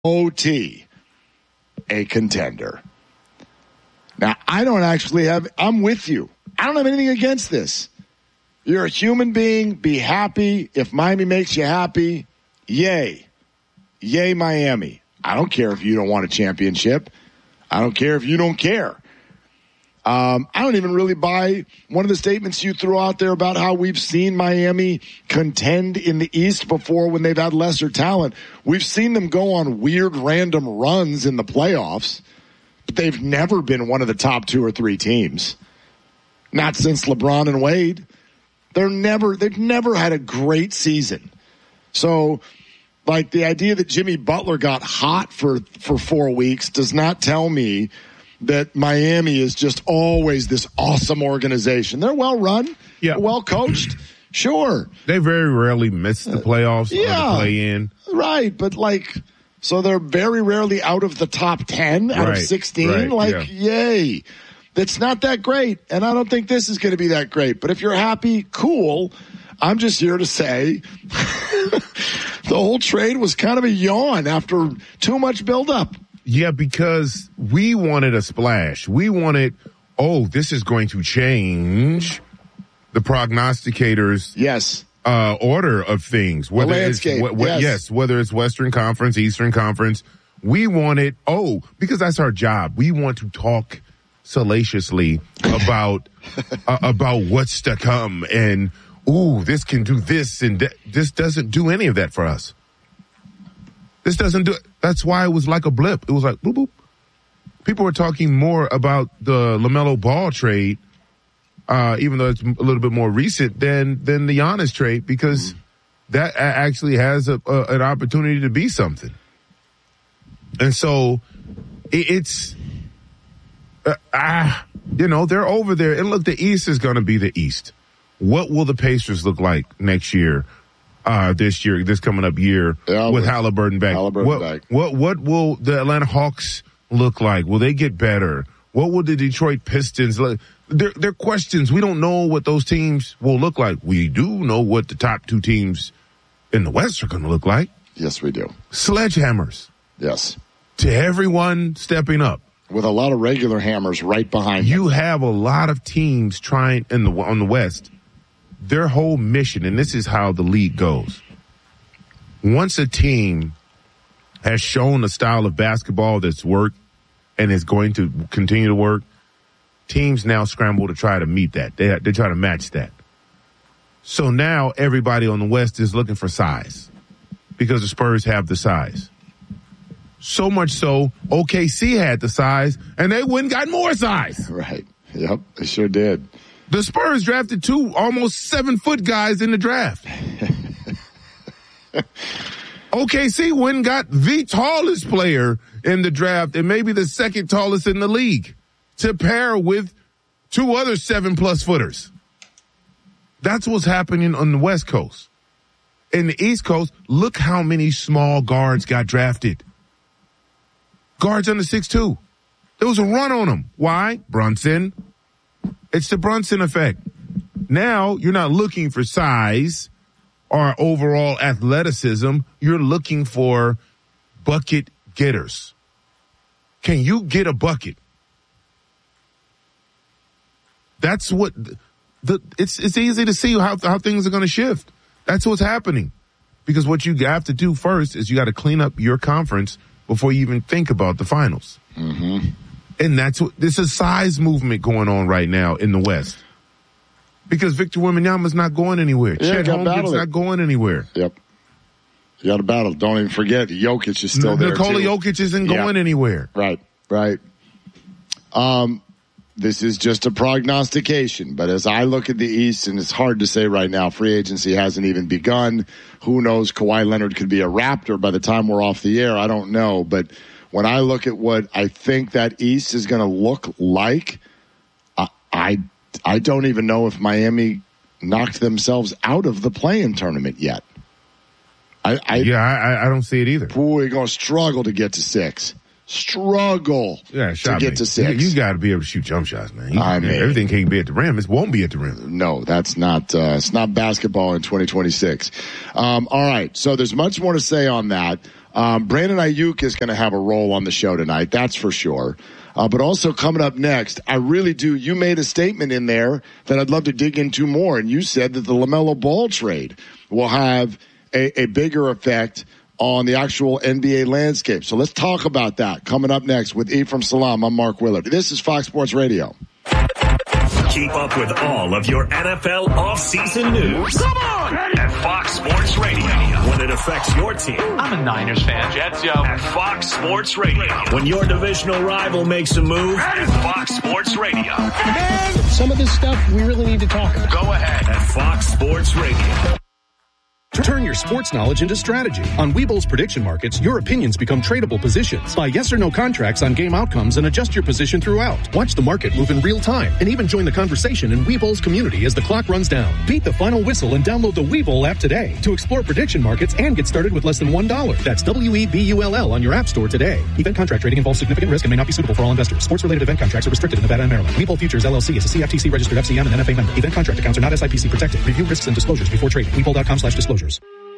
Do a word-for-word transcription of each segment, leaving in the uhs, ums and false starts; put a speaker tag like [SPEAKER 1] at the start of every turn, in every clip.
[SPEAKER 1] O T, a contender. Now, I don't actually have, I'm with you. I don't have anything against this. You're a human being. Be happy. If Miami makes you happy, yay. Yay, Miami. I don't care if you don't want a championship. I don't care if you don't care. Um, I don't even really buy one of the statements you threw out there about how we've seen Miami contend in the East before when they've had lesser talent. We've seen them go on weird random runs in the playoffs, but they've never been one of the top two or three teams. Not since LeBron and Wade. They're never, they've never had a great season. So, like, the idea that Jimmy Butler got hot for, for four weeks does not tell me that Miami is just always this awesome organization. They're well run, yeah. well coached, sure.
[SPEAKER 2] They very rarely miss the playoffs
[SPEAKER 1] yeah.
[SPEAKER 2] or the play-in.
[SPEAKER 1] Right, but like, so they're very rarely out of the top ten out
[SPEAKER 2] right.
[SPEAKER 1] of sixteen.
[SPEAKER 2] Right.
[SPEAKER 1] Like,
[SPEAKER 2] yeah.
[SPEAKER 1] yay. That's not that great, and I don't think this is going to be that great. But if you're happy, cool. I'm just here to say the whole trade was kind of a yawn after too much buildup.
[SPEAKER 2] Yeah, because we wanted a splash. We wanted, oh, this is going to change the prognosticators'
[SPEAKER 1] yes.
[SPEAKER 2] uh, order of things. Whether
[SPEAKER 1] the landscape,
[SPEAKER 2] it's, wh- wh-
[SPEAKER 1] yes.
[SPEAKER 2] yes, whether it's Western Conference, Eastern Conference. We wanted, oh, because that's our job. We want to talk salaciously about uh, about what's to come, and ooh, this can do this, and th- this doesn't do any of that for us. This doesn't do it. That's why it was like a blip. It was like boop boop. People were talking more about the LaMelo Ball trade, uh, even though it's a little bit more recent than than the Giannis trade, because mm. that actually has a, a, an opportunity to be something. And so it, it's. Uh, ah, you know, they're over there. And look, the East is going to be the East. What will the Pacers look like next year, uh, this year, this coming up year yeah, with Halliburton back?
[SPEAKER 1] Halliburton
[SPEAKER 2] what,
[SPEAKER 1] back.
[SPEAKER 2] What, what will the Atlanta Hawks look like? Will they get better? What will the Detroit Pistons look? They're, they're questions. We don't know what those teams will look like. We do know what the top two teams in the West are going to look like.
[SPEAKER 1] Yes, we do.
[SPEAKER 2] Sledgehammers.
[SPEAKER 1] Yes.
[SPEAKER 2] To everyone stepping up.
[SPEAKER 1] With a lot of regular hammers right behind
[SPEAKER 2] you
[SPEAKER 1] them.
[SPEAKER 2] have a lot of teams trying in the on the West. Their whole mission, and this is how the league goes. Once a team has shown a style of basketball that's worked and is going to continue to work, teams now scramble to try to meet that. They they try to match that. So now everybody on the West is looking for size because the Spurs have the size. So much so, O K C had the size, and they went and got more size.
[SPEAKER 1] Right. Yep, they sure did.
[SPEAKER 2] The Spurs drafted two almost seven-foot guys in the draft. O K C went and got the tallest player in the draft and maybe the second tallest in the league to pair with two other seven-plus footers. That's what's happening on the West Coast. In the East Coast, look how many small guards got drafted. Guards under six two. There was a run on them. Why? Brunson. It's the Brunson effect. Now you're not looking for size or overall athleticism. You're looking for bucket getters. Can you get a bucket? That's what the, it's, it's easy to see how, how things are going to shift. That's what's happening. Because what you have to do first is you got to clean up your conference before you even think about the finals.
[SPEAKER 1] Mm-hmm.
[SPEAKER 2] And that's what, there's a size movement going on right now in the West. Because Victor Wembanyama's not going anywhere.
[SPEAKER 1] Yeah,
[SPEAKER 2] Chet Holmgren's not going anywhere.
[SPEAKER 1] Yep. You got to battle. Don't even forget, Jokic is still
[SPEAKER 2] N-
[SPEAKER 1] there,
[SPEAKER 2] Nikola
[SPEAKER 1] too.
[SPEAKER 2] Jokic isn't yeah. going anywhere.
[SPEAKER 1] Right, right. Um, this is just a prognostication, but as I look at the East, and it's hard to say right now, free agency hasn't even begun. Who knows? Kawhi Leonard could be a Raptor by the time we're off the air. I don't know. But when I look at what I think that East is going to look like, I, I, I don't even know if Miami knocked themselves out of the play-in tournament yet. I, I
[SPEAKER 2] Yeah, I, I don't see it either.
[SPEAKER 1] We're going to struggle to get to six. Struggle
[SPEAKER 2] yeah,
[SPEAKER 1] to get
[SPEAKER 2] me.
[SPEAKER 1] to six.
[SPEAKER 2] You, you got to be able to shoot jump shots, man. You,
[SPEAKER 1] I mean,
[SPEAKER 2] everything can't be at the rim. It won't be at the rim.
[SPEAKER 1] No, that's not. Uh, it's not basketball in twenty twenty-six. Um, all right, so there's much more to say on that. Um, Brandon Ayuk is going to have a role on the show tonight, that's for sure. Uh, but also coming up next, I really do. You made a statement in there that I'd love to dig into more, and you said that the LaMelo Ball trade will have a, a bigger effect on the actual N B A landscape. So let's talk about that coming up next with Ephraim Salaam. I'm Mark Willard. This is Fox Sports Radio.
[SPEAKER 3] Keep up with all of your N F L offseason news. Come on! At Fox Sports Radio. When it affects your team.
[SPEAKER 4] I'm a Niners fan. Jets, yo.
[SPEAKER 3] At Fox Sports Radio. When your divisional rival makes a move. At Fox Sports Radio.
[SPEAKER 5] Man, some of this stuff we really need to talk about.
[SPEAKER 3] Go ahead. At Fox Sports Radio.
[SPEAKER 6] Turn your sports knowledge into strategy. On Webull's prediction markets, your opinions become tradable positions. Buy yes or no contracts on game outcomes and adjust your position throughout. Watch the market move in real time and even join the conversation in Webull's community as the clock runs down. Beat the final whistle and download the Webull app today to explore prediction markets and get started with less than one dollar. That's W E B U L L on your app store today. Event contract trading involves significant risk and may not be suitable for all investors. Sports-related event contracts are restricted in Nevada and Maryland. Webull Futures L L C is a C F T C registered F C M and N F A member. Event contract accounts are not S I P C protected. Review risks and disclosures before trading. Webull.com slash disclosures.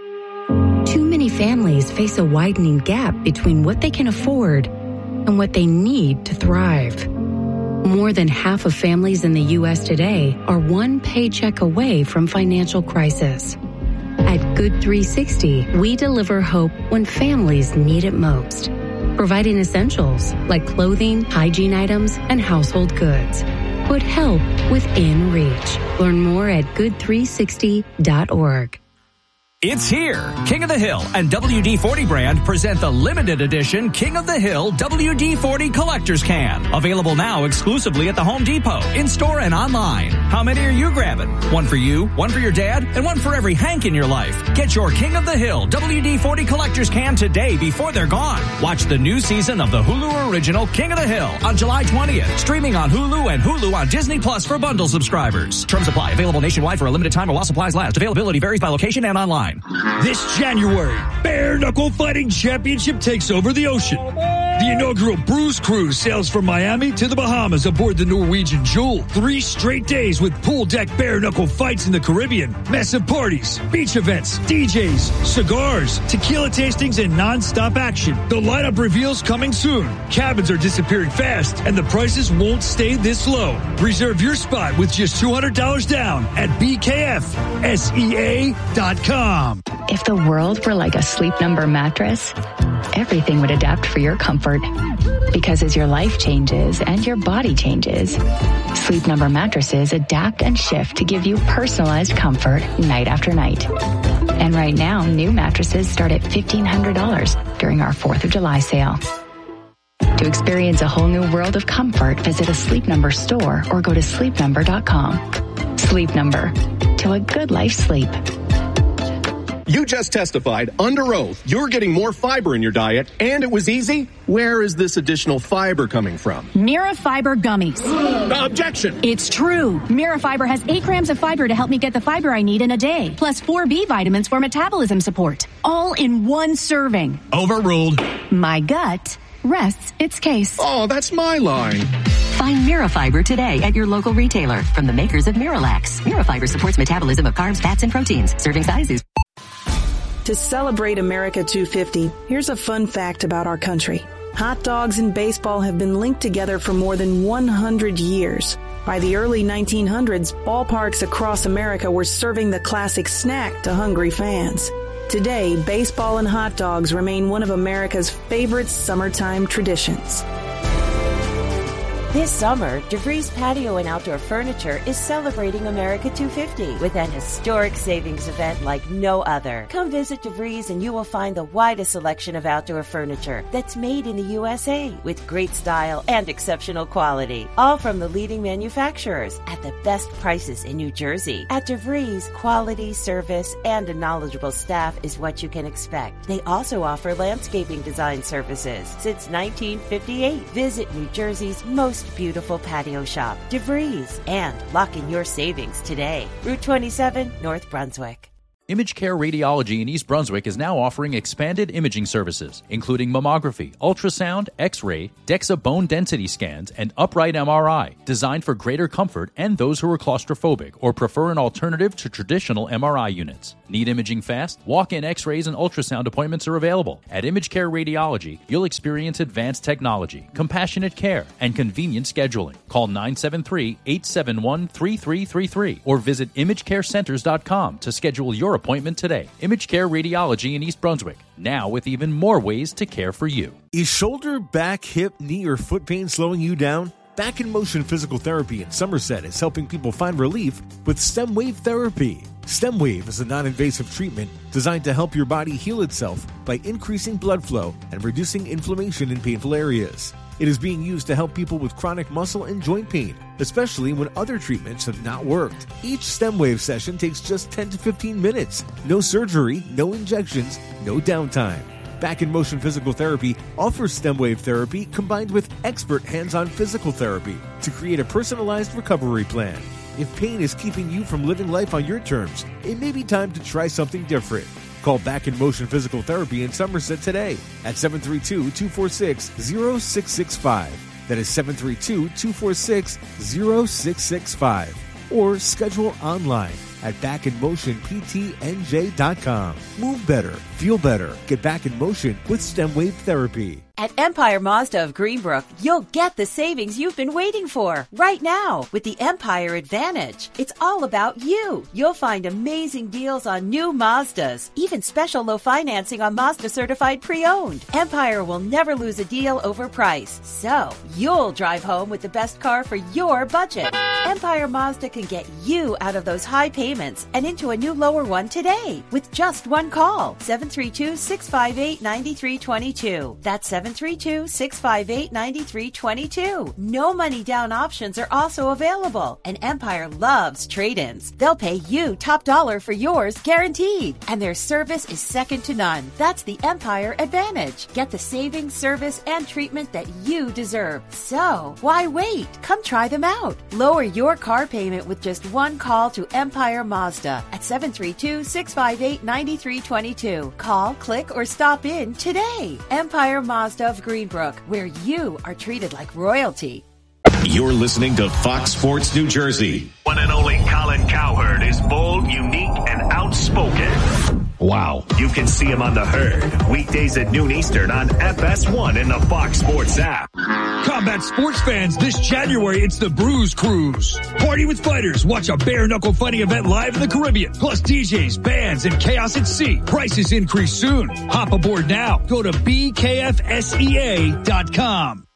[SPEAKER 7] Too many families face a widening gap between what they can afford and what they need to thrive. More than half of families in the U S today are one paycheck away from financial crisis. At Good three sixty, we deliver hope when families need it most, providing essentials like clothing, hygiene items, and household goods. Put help within reach. Learn more at good three sixty dot org.
[SPEAKER 8] It's here. King of the Hill and W D forty brand present the limited edition King of the Hill W D forty Collector's Can. Available now exclusively at the Home Depot, in-store and online. How many are you grabbing? One for you, one for your dad, and one for every Hank in your life. Get your King of the Hill W D forty Collector's Can today before they're gone. Watch the new season of the Hulu original King of the Hill on July twentieth. Streaming on Hulu and Hulu on Disney Plus for bundle subscribers. Terms apply. Available nationwide for a limited time while supplies last. Availability varies by location and online.
[SPEAKER 9] This January, Bare Knuckle Fighting Championship takes over the ocean. The inaugural Bruise Cruise sails from Miami to the Bahamas aboard the Norwegian Jewel. Three straight days with pool deck bare knuckle fights in the Caribbean, massive parties, beach events, D Js, cigars, tequila tastings, and non-stop action. The lineup reveals coming soon. Cabins are disappearing fast, and the prices won't stay this low. Reserve your spot with just two hundred dollars down at B K F S E A dot com.
[SPEAKER 10] If the world were like a Sleep Number mattress, everything would adapt for your comfort. Because as your life changes and your body changes, Sleep Number mattresses adapt and shift to give you personalized comfort night after night. And right now, new mattresses start at fifteen hundred dollars during our fourth of July sale. To experience a whole new world of comfort, visit a Sleep Number store or go to sleep number dot com. Sleep Number. To a good life sleep.
[SPEAKER 6] You just testified under oath you're getting more fiber in your diet, and it was easy. Where is this additional fiber coming from?
[SPEAKER 11] Mira Fiber Gummies.
[SPEAKER 6] Uh, objection.
[SPEAKER 11] It's true. Mira Fiber has eight grams of fiber to help me get the fiber I need in a day, plus four B vitamins for metabolism support, all in one serving.
[SPEAKER 8] Overruled.
[SPEAKER 11] My gut rests its case.
[SPEAKER 6] Oh, that's my line.
[SPEAKER 12] Find Mirafiber today at your local retailer from the makers of Miralax. Mirafiber supports metabolism of carbs, fats, and proteins. Serving size is...
[SPEAKER 13] To celebrate America two fifty, here's a fun fact about our country. Hot dogs and baseball have been linked together for more than one hundred years. By the early nineteen hundreds, ballparks across America were serving the classic snack to hungry fans. Today, baseball and hot dogs remain one of America's favorite summertime traditions.
[SPEAKER 14] This summer, DeVries Patio and Outdoor Furniture is celebrating America two fifty with an historic savings event like no other. Come visit DeVries and you will find the widest selection of outdoor furniture that's made in the U S A with great style and exceptional quality. All from the leading manufacturers at the best prices in New Jersey. At DeVries, quality, service, and a knowledgeable staff is what you can expect. They also offer landscaping design services since nineteen fifty-eight. Visit New Jersey's most beautiful patio shop, DeVries, and lock in your savings today. Route twenty-seven, North Brunswick.
[SPEAKER 15] Image Care Radiology in East Brunswick is now offering expanded imaging services, including mammography, ultrasound, X-ray, DEXA bone density scans, and upright M R I, designed for greater comfort and those who are claustrophobic or prefer an alternative to traditional M R I units. Need imaging fast? Walk-in X-rays and ultrasound appointments are available. At Image Care Radiology, you'll experience advanced technology, compassionate care, and convenient scheduling. Call nine seven three, eight seven one, three three three three or visit image care centers dot com to schedule your appointment today. Image Care Radiology in East Brunswick, now with even more ways to care for you.
[SPEAKER 16] Is shoulder, back, hip, knee, or foot pain slowing you down? Back in Motion Physical Therapy in Somerset is helping people find relief with STEM Wave Therapy. STEM Wave is a non-invasive treatment designed to help your body heal itself by increasing blood flow and reducing inflammation in painful areas. It is being used to help people with chronic muscle and joint pain, especially when other treatments have not worked. Each STEM Wave session takes just ten to fifteen minutes. No surgery, no injections, no downtime. Back in Motion Physical Therapy offers STEM Wave therapy combined with expert hands-on physical therapy to create a personalized recovery plan. If pain is keeping you from living life on your terms, it may be time to try something different. Call Back in Motion Physical Therapy in Somerset today at seven three two, two four six, zero six six five. That is seven three two, two four six, zero six six five. Or schedule online at back in motion p t n j dot com. Move better, feel better, get back in motion with STEM Wave Therapy.
[SPEAKER 14] At Empire Mazda of Greenbrook, you'll get the savings you've been waiting for right now with the Empire Advantage. It's all about you. You'll find amazing deals on new Mazdas, even special low financing on Mazda certified pre-owned. Empire will never lose a deal over price, so you'll drive home with the best car for your budget. Empire Mazda can get you out of those high payments and into a new lower one today with just one call. seven three two, six five eight, nine three two two. That's seven three two, six five eight, nine three two two. No money down options are also available, and Empire loves trade-ins. They'll pay you top dollar for yours guaranteed, and their service is second to none. That's the Empire Advantage. Get the savings, service, and treatment that you deserve. So why wait? Come try them out. Lower your car payment with just one call to Empire Mazda at seven three two, six five eight, nine three two two. Call, click, or stop in today. Empire Mazda of Greenbrook, where you are treated like royalty.
[SPEAKER 3] You're listening to Fox Sports New Jersey. One and only Colin Cowherd is bold, unique, and outspoken. Wow. You can see him on The Herd, weekdays at noon Eastern on F S one in the Fox Sports app.
[SPEAKER 9] Combat sports fans, this January, it's the Bruise Cruise. Party with fighters. Watch a bare-knuckle fighting event live in the Caribbean. Plus D Js, bands, and chaos at sea. Prices increase soon. Hop aboard now. Go to B K F S E A dot com.